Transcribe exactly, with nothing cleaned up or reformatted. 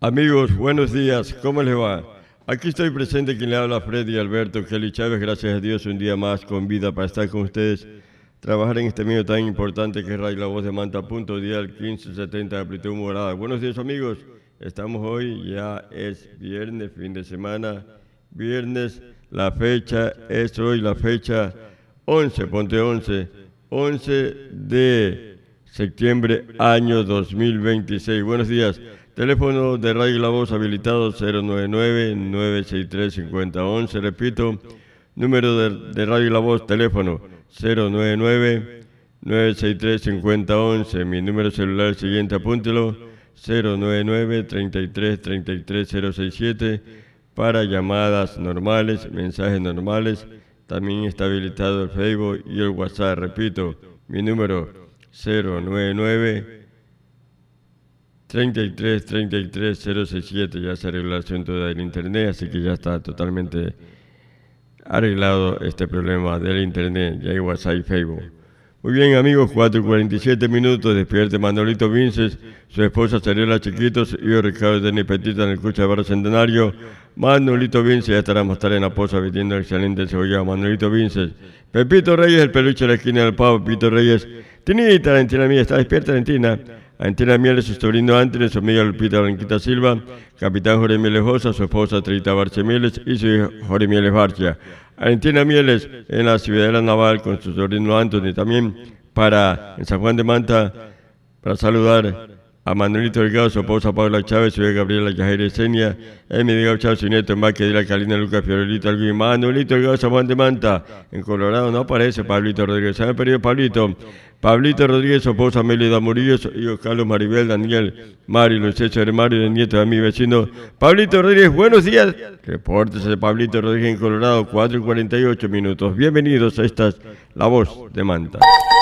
Amigos, buenos días, ¿cómo les va? Aquí estoy presente quien le habla, Freddy Alberto Kelly Chávez, gracias a Dios un día más con vida para estar con ustedes, trabajar en este medio tan importante que es Radio La Voz de Manta, punto dial quince setenta de amplitud moderada. Buenos días amigos, estamos hoy, ya es viernes, fin de semana, viernes, la fecha es hoy la fecha once, ponte once, once de septiembre año dos mil veintiséis. Buenos días. Teléfono de Radio La Voz habilitado cero nueve nueve, nueve seis tres, cinco cero uno uno. Repito, número de, de Radio La Voz, teléfono cero nueve nueve, nueve seis tres, cinco cero uno uno. Mi número celular siguiente, apúntelo, cero nueve nueve, treinta y tres, treinta y tres, cero sesenta y siete. Para llamadas normales, mensajes normales. También está habilitado el Facebook y el WhatsApp. Repito, mi número cero nueve nueve, treinta y tres, treinta y tres, cero sesenta y siete. Ya se arregló el asunto del internet, así que ya está totalmente arreglado este problema del internet. Ya hay WhatsApp y Facebook. Muy bien amigos, cuatro y cuarenta y siete minutos, despierte Manolito Vinces, su esposa Serena Chiquitos y yo Ricardo Denis Petita en el Cucha de Barrio Centenario. Manolito Vinces ya estará más tarde en la posa vendiendo excelente cebollado. Manolito Vinces, Pepito Reyes, el peluche de la esquina del pavo. Pepito Reyes, Tinita, Valentina mía, está despierta Valentina. Valentina Mieles, su sobrino Anthony, su amiga Lupita Blanquita Silva, Capitán Jorge Mieles Josa, su esposa Trita Barche Mieles y su hijo Jorge Mieles Barcia. Valentina Mieles en la Ciudadela Naval con su sobrino Anthony. También para en San Juan de Manta, para saludar a Manuelito Delgado, su esposa Paula Chávez, su hija Gabriela Yajaira Esenia, Emi Delgado Chávez, su nieto Embaque de la Calina Lucas Fiorelito Alguín. Manuelito Delgado, San Juan de Manta, en Colorado no aparece Pablito Rodríguez. ¿Se me ha perdido Pablito? Pablito Rodríguez, su esposa Melida Murillo, su hijo Carlos Maribel, Daniel, Mari, Luis César Mario, el nieto de mi vecino Pablito Rodríguez. Buenos días. Repórtese de Pablito Rodríguez en Colorado, cuatro y cuarenta y ocho minutos. Bienvenidos a esta La Voz de Manta.